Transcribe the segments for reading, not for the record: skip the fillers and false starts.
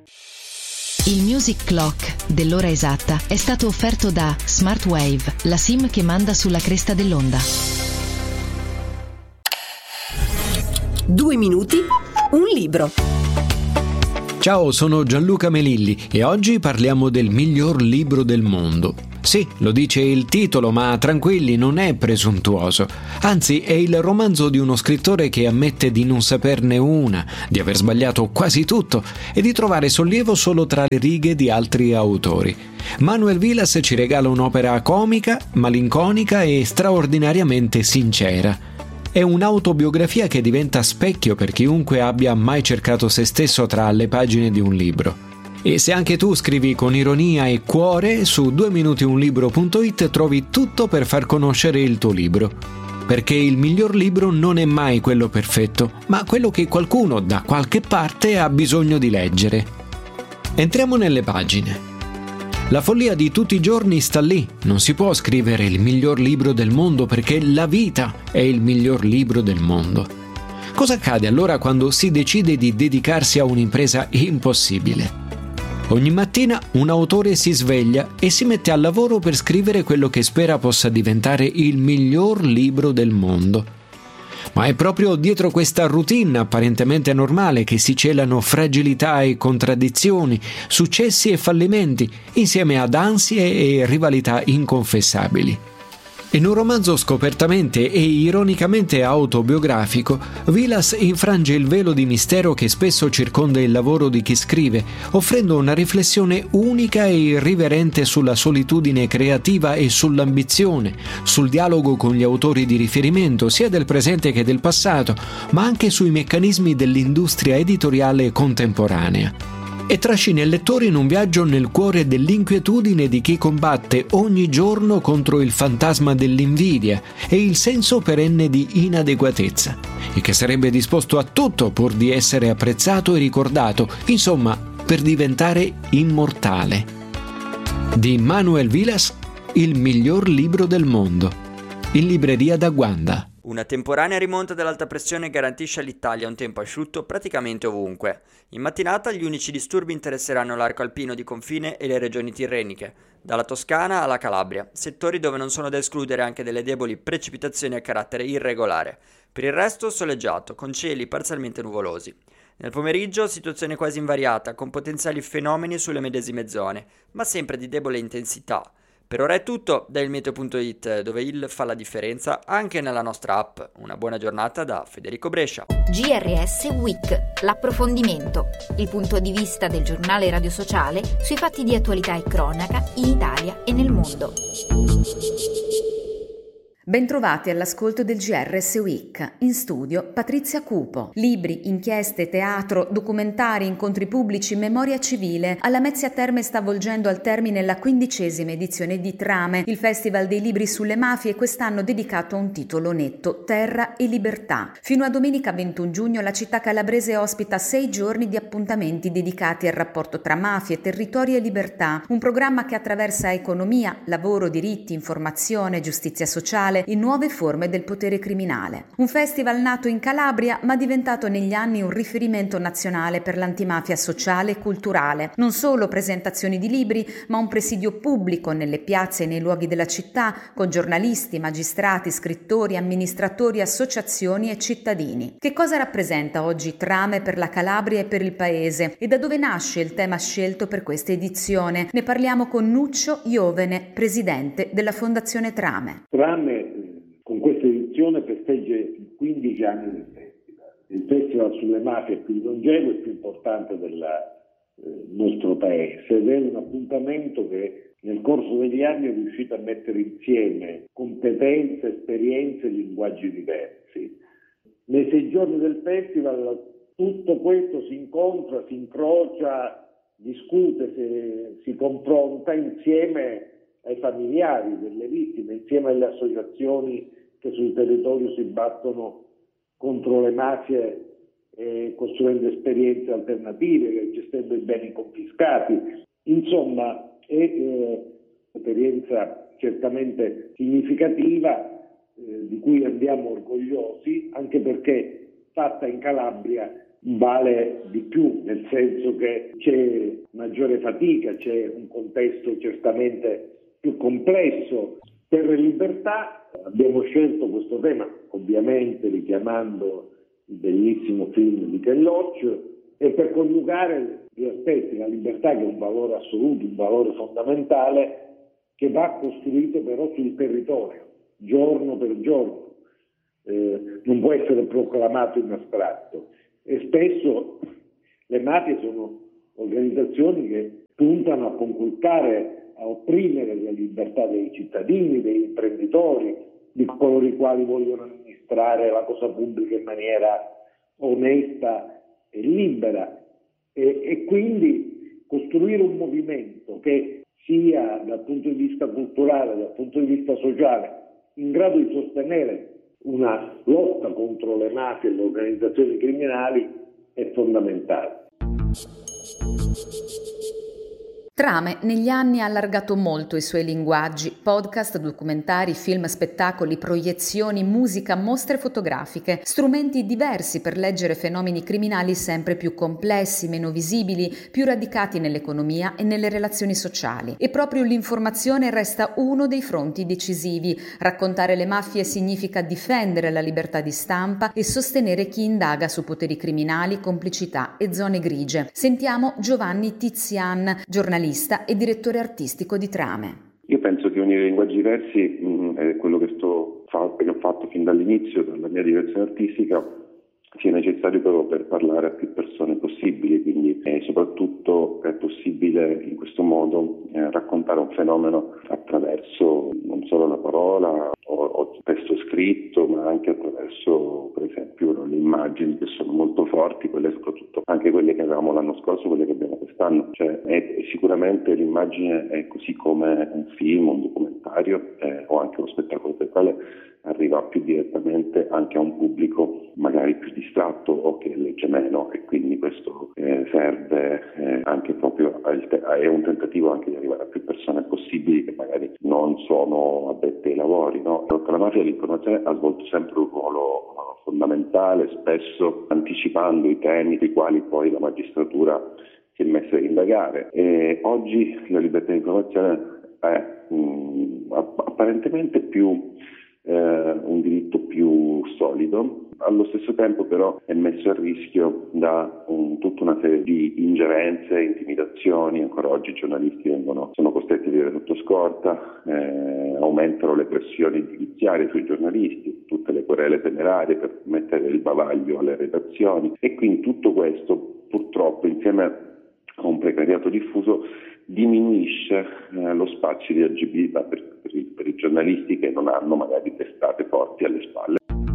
Il Music Clock dell'ora esatta è stato offerto da Smartwave, la SIM che manda sulla cresta dell'onda. 2 minuti, un libro. Ciao, sono Gianluca Melilli e oggi parliamo del miglior libro del mondo. Sì, lo dice il titolo, ma tranquilli, non è presuntuoso. Anzi, è il romanzo di uno scrittore che ammette di non saperne una, di aver sbagliato quasi tutto e di trovare sollievo solo tra le righe di altri autori. Manuel Vilas ci regala un'opera comica, malinconica e straordinariamente sincera. È un'autobiografia che diventa specchio per chiunque abbia mai cercato se stesso tra le pagine di un libro. E se anche tu scrivi con ironia e cuore, su 2minutiunlibro.it trovi tutto per far conoscere il tuo libro. Perché il miglior libro non è mai quello perfetto, ma quello che qualcuno da qualche parte ha bisogno di leggere. Entriamo nelle pagine. La follia di tutti i giorni sta lì. Non si può scrivere il miglior libro del mondo perché la vita è il miglior libro del mondo. Cosa accade allora quando si decide di dedicarsi a un'impresa impossibile? Ogni mattina un autore si sveglia e si mette al lavoro per scrivere quello che spera possa diventare il miglior libro del mondo. Ma è proprio dietro questa routine apparentemente normale che si celano fragilità e contraddizioni, successi e fallimenti, insieme ad ansie e rivalità inconfessabili. In un romanzo scopertamente e ironicamente autobiografico, Vilas infrange il velo di mistero che spesso circonda il lavoro di chi scrive, offrendo una riflessione unica e irriverente sulla solitudine creativa e sull'ambizione, sul dialogo con gli autori di riferimento, sia del presente che del passato, ma anche sui meccanismi dell'industria editoriale contemporanea. E trascina il lettore in un viaggio nel cuore dell'inquietudine di chi combatte ogni giorno contro il fantasma dell'invidia e il senso perenne di inadeguatezza, e che sarebbe disposto a tutto pur di essere apprezzato e ricordato, insomma, per diventare immortale. Di Manuel Vilas, il miglior libro del mondo. In libreria da Guanda. Una temporanea rimonta dell'alta pressione garantisce all'Italia un tempo asciutto praticamente ovunque. In mattinata gli unici disturbi interesseranno l'arco alpino di confine e le regioni tirreniche, dalla Toscana alla Calabria, settori dove non sono da escludere anche delle deboli precipitazioni a carattere irregolare. Per il resto soleggiato, con cieli parzialmente nuvolosi. Nel pomeriggio situazione quasi invariata, con potenziali fenomeni sulle medesime zone, ma sempre di debole intensità. Per ora è tutto da ilmeteo.it, dove il fa la differenza anche nella nostra app. Una buona giornata da Federico Brescia. GRS Week, l'approfondimento, il punto di vista del giornale radio sociale sui fatti di attualità e cronaca in Italia e nel mondo. Bentrovati all'ascolto del GRS Week. In studio Patrizia Cupo. Libri, inchieste, teatro, documentari, incontri pubblici, memoria civile. Alla Lamezia Terme sta avvolgendo al termine la 15ª edizione di Trame, il festival dei libri sulle mafie, quest'anno dedicato a un titolo netto, Terra e Libertà. Fino a domenica 21 giugno la città calabrese ospita 6 giorni di appuntamenti dedicati al rapporto tra mafie, territori e libertà, un programma che attraversa economia, lavoro, diritti, informazione, giustizia sociale e nuove forme del potere criminale. Un festival nato in Calabria ma diventato negli anni un riferimento nazionale per l'antimafia sociale e culturale. Non solo presentazioni di libri, ma un presidio pubblico nelle piazze e nei luoghi della città con giornalisti, magistrati, scrittori, amministratori, associazioni e cittadini. Che cosa rappresenta oggi Trame per la Calabria e per il paese? E da dove nasce il tema scelto per questa edizione? Ne parliamo con Nuccio Iovene, presidente della Fondazione Trame. Trame con questa edizione festeggia i 15 anni del festival. Il festival sulle mafie è più longevo e più importante del nostro paese ed è un appuntamento che nel corso degli anni è riuscito a mettere insieme competenze, esperienze e linguaggi diversi. Nei 6 giorni del festival tutto questo si incontra, si incrocia, discute, si confronta insieme ai familiari delle vittime, insieme alle associazioni che sul territorio si battono contro le mafie, costruendo esperienze alternative, gestendo i beni confiscati. Insomma, è un'esperienza certamente significativa, di cui andiamo orgogliosi, anche perché fatta in Calabria vale di più, nel senso che c'è maggiore fatica, c'è un contesto certamente più complesso. Per le libertà abbiamo scelto questo tema, ovviamente richiamando il bellissimo film di Ken Loach, e per coniugare due aspetti: la libertà, che è un valore assoluto, un valore fondamentale, che va costruito però sul territorio, giorno per giorno, non può essere proclamato in astratto. E spesso le mafie sono organizzazioni che puntano a conculcare, a opprimere la libertà dei cittadini, degli imprenditori, di coloro i quali vogliono amministrare la cosa pubblica in maniera onesta e libera, e quindi costruire un movimento che sia dal punto di vista culturale, dal punto di vista sociale, in grado di sostenere una lotta contro le mafie e le organizzazioni criminali è fondamentale. Trame negli anni ha allargato molto i suoi linguaggi: podcast, documentari, film, spettacoli, proiezioni, musica, mostre fotografiche, strumenti diversi per leggere fenomeni criminali sempre più complessi, meno visibili, più radicati nell'economia e nelle relazioni sociali. E proprio l'informazione resta uno dei fronti decisivi. Raccontare le mafie significa difendere la libertà di stampa e sostenere chi indaga su poteri criminali, complicità e zone grigie. Sentiamo Giovanni Tizian, giornalista e direttore artistico di Trame. Io penso che unire linguaggi diversi è quello che ho fatto fin dall'inizio, dalla mia direzione artistica, sia necessario però per parlare a più persone possibili, quindi soprattutto è possibile in questo modo raccontare un fenomeno attraverso non solo la parola o testo scritto, ma anche attraverso, per esempio, le immagini, che sono molto forti, quelle soprattutto anche quelle che avevamo l'anno scorso, quelle che abbiamo quest'anno. Cioè sicuramente l'immagine è, così come un film, un documentario o anche uno spettacolo teatrale, arriva più direttamente anche a un pubblico magari più distratto o che legge meno, e quindi questo serve anche proprio è un tentativo anche di arrivare a più persone possibili che magari non sono addette ai lavori, no? La mafia dell'informazione ha svolto sempre un ruolo fondamentale, spesso anticipando i temi sui quali poi la magistratura si è messa a indagare, e oggi la libertà di informazione è apparentemente più un diritto più solido, allo stesso tempo però è messo a rischio da tutta una serie di ingerenze, intimidazioni. Ancora oggi i giornalisti sono costretti a dire tutto scorta, aumentano le pressioni giudiziarie sui giornalisti, tutte le querele temerarie per mettere il bavaglio alle redazioni, e quindi tutto questo purtroppo, insieme a un precariato diffuso, diminuisce lo spazio di agibilità per i giornalisti che non hanno magari testate forti alle spalle.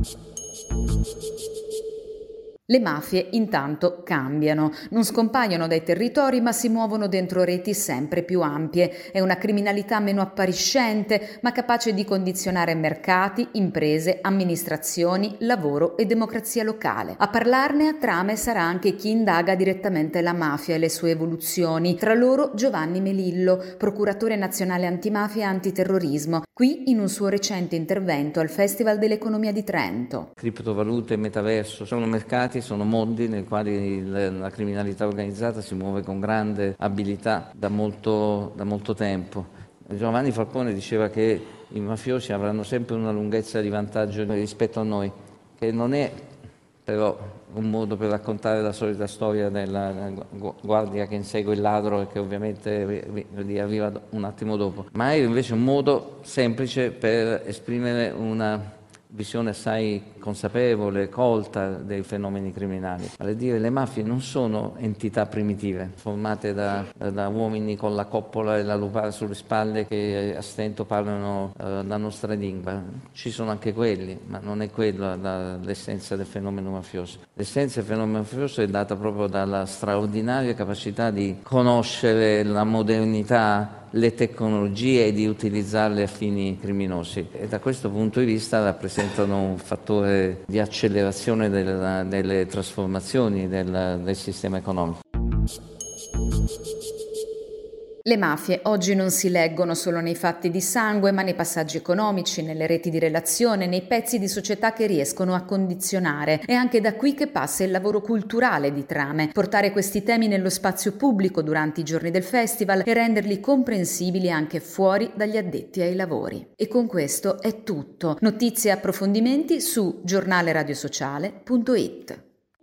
Le mafie intanto cambiano, non scompaiono dai territori ma si muovono dentro reti sempre più ampie. È una criminalità meno appariscente ma capace di condizionare mercati, imprese, amministrazioni, lavoro e democrazia locale. A parlarne a Trame sarà anche chi indaga direttamente la mafia e le sue evoluzioni, tra loro Giovanni Melillo, procuratore nazionale antimafia e antiterrorismo, qui in un suo recente intervento al Festival dell'Economia di Trento. Criptovalute e metaverso sono mercati, sono mondi nei quali la criminalità organizzata si muove con grande abilità da molto tempo. Giovanni Falcone diceva che i mafiosi avranno sempre una lunghezza di vantaggio rispetto a noi, che non è però un modo per raccontare la solita storia della guardia che insegue il ladro e che ovviamente gli arriva un attimo dopo, ma è invece un modo semplice per esprimere una visione assai consapevole, colta dei fenomeni criminali. Vale a dire, le mafie non sono entità primitive, formate da uomini con la coppola e la lupara sulle spalle che a stento parlano la nostra lingua. Ci sono anche quelli, ma non è quella l'essenza del fenomeno mafioso. L'essenza del fenomeno mafioso è data proprio dalla straordinaria capacità di conoscere la modernità, le tecnologie e di utilizzarle a fini criminosi, e da questo punto di vista rappresentano un fattore di accelerazione delle trasformazioni del sistema economico. Le mafie oggi non si leggono solo nei fatti di sangue, ma nei passaggi economici, nelle reti di relazione, nei pezzi di società che riescono a condizionare. È anche da qui che passa il lavoro culturale di Trame, portare questi temi nello spazio pubblico durante i giorni del festival e renderli comprensibili anche fuori dagli addetti ai lavori. E con questo è tutto. Notizie e approfondimenti su giornaleradiosociale.it.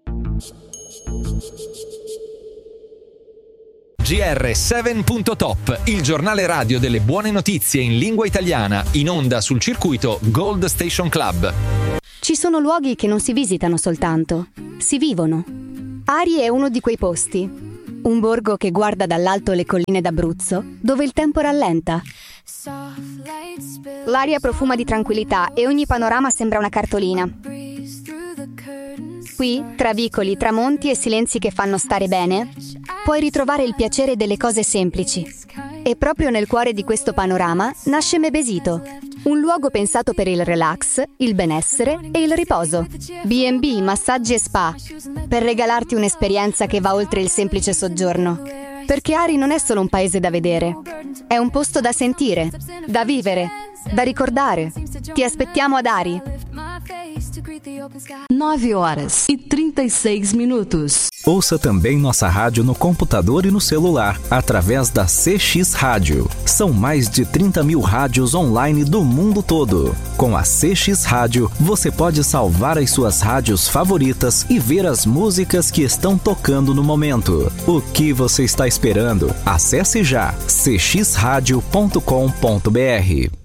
GR7.top, il giornale radio delle buone notizie in lingua italiana, in onda sul circuito Gold Station Club. Ci sono luoghi che non si visitano soltanto, si vivono. Ari è uno di quei posti. Un borgo che guarda dall'alto le colline d'Abruzzo, dove il tempo rallenta. L'aria profuma di tranquillità e ogni panorama sembra una cartolina. Qui, tra vicoli, tramonti e silenzi che fanno stare bene, puoi ritrovare il piacere delle cose semplici. E proprio nel cuore di questo panorama nasce Mebesito, un luogo pensato per il relax, il benessere e il riposo. B&B, massaggi e spa, per regalarti un'esperienza che va oltre il semplice soggiorno. Perché Ari non è solo un paese da vedere, è un posto da sentire, da vivere, da ricordare. Ti aspettiamo ad Ari. 9h36. Ouça também nossa rádio no computador e no celular, através da CX Rádio. São mais de 30 mil rádios online do mundo todo. Com a CX Rádio, você pode salvar as suas rádios favoritas e ver as músicas que estão tocando no momento. O que você está esperando? Acesse já cxradio.com.br.